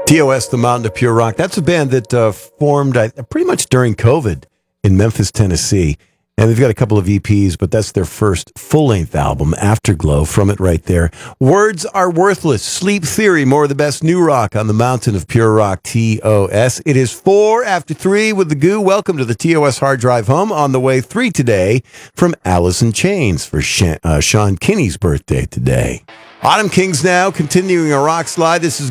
TOS, The Mountain of Pure Rock. That's a band that formed pretty much during COVID in Memphis, Tennessee. And they've got a couple of EPs, but that's their first full-length album, Afterglow, from it right there. Words Are Worthless, Sleep Theory, more of the best new rock on the Mountain of Pure Rock, TOS. It is 4 after 3 with the Goo. Welcome to the TOS Hard Drive Home. On the way 3 today from Alice in Chains for Sean Kinney's birthday today. Autumn Kings now, continuing a rock slide. This is